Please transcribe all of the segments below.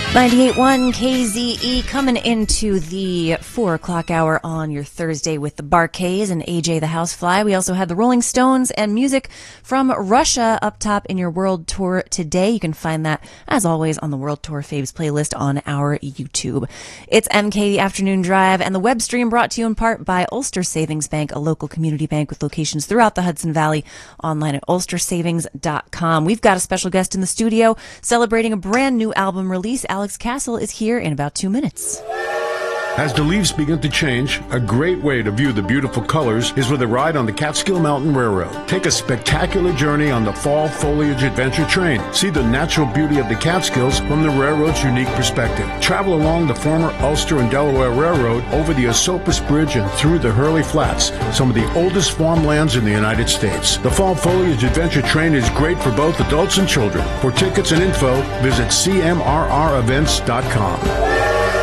98.1 KZE coming into the 4 o'clock hour on your Thursday with the Bar-Kays and AJ the Housefly. We also had the Rolling Stones and music from Russia up top in your World Tour today. You can find that, as always, on the World Tour Faves playlist on our YouTube. It's MK the Afternoon Drive, and the web stream brought to you in part by Ulster Savings Bank, a local community bank with locations throughout the Hudson Valley, online at ulstersavings.com. We've got a special guest in the studio celebrating a brand new album release. Alex Castle is here in about 2 minutes. As the leaves begin to change, a great way to view the beautiful colors is with a ride on the Catskill Mountain Railroad. Take a spectacular journey on the Fall Foliage Adventure Train. See the natural beauty of the Catskills from the railroad's unique perspective. Travel along the former Ulster and Delaware Railroad over the Esopus Bridge and through the Hurley Flats, some of the oldest farmlands in the United States. The Fall Foliage Adventure Train is great for both adults and children. For tickets and info, visit cmrrevents.com.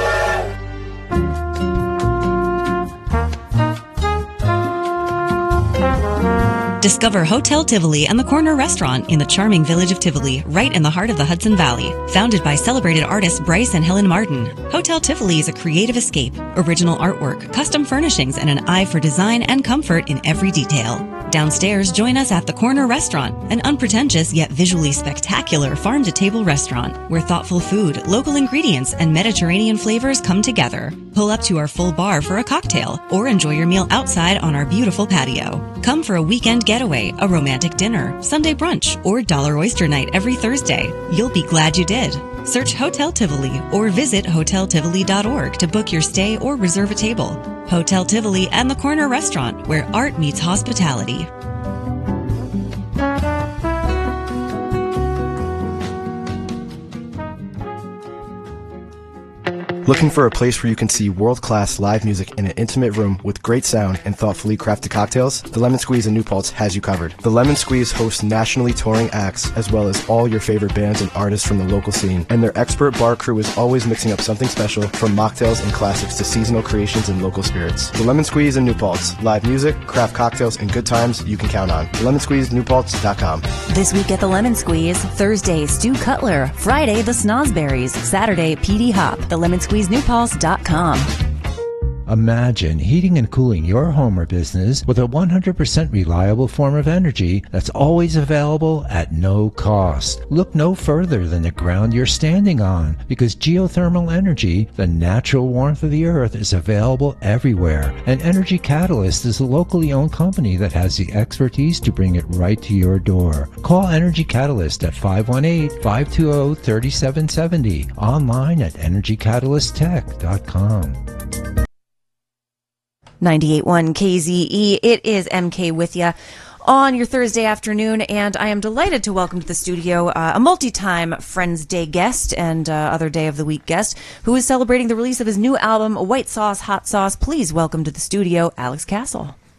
Discover Hotel Tivoli and the Corner Restaurant in the charming village of Tivoli, right in the heart of the Hudson Valley. Founded by celebrated artists Bryce and Helen Martin, Hotel Tivoli is a creative escape, original artwork, custom furnishings, and an eye for design and comfort in every detail. Downstairs, join us at the Corner Restaurant, an unpretentious yet visually spectacular farm-to-table restaurant where thoughtful food, local ingredients, and Mediterranean flavors come together. Pull up to our full bar for a cocktail or enjoy your meal outside on our beautiful patio. Come for a weekend getaway, a romantic dinner, Sunday brunch, or Dollar Oyster Night every Thursday. You'll be glad you did. Search Hotel Tivoli or visit hoteltivoli.org to book your stay or reserve a table. Hotel Tivoli and the Corner Restaurant, where art meets hospitality. Looking for a place where you can see world-class live music in an intimate room with great sound and thoughtfully crafted cocktails? The Lemon Squeeze in New Paltz has you covered. The Lemon Squeeze hosts nationally touring acts as well as all your favorite bands and artists from the local scene. And their expert bar crew is always mixing up something special, from mocktails and classics to seasonal creations and local spirits. The Lemon Squeeze in New Paltz. Live music, craft cocktails, and good times you can count on. LemonSqueezeNewPaltz.com. This week at the Lemon Squeeze, Thursday, Stu Cutler. Friday, the Snozberries. Saturday, PD Hop. The Lemon Squeeze NewPulse.com. Imagine heating and cooling your home or business with a 100% reliable form of energy that's always available at no cost. Look no further than the ground you're standing on, because geothermal energy, the natural warmth of the earth, is available everywhere. And Energy Catalyst is a locally owned company that has the expertise to bring it right to your door. Call Energy Catalyst at 518-520-3770. Online at energycatalysttech.com. 98.1 KZE. It is MK with you on your Thursday afternoon, and I am delighted to welcome to the studio a multi-time Friends Day guest and other day of the week guest who is celebrating the release of his new album, White Sauce, Hot Sauce. Please welcome to the studio, Alex Castle.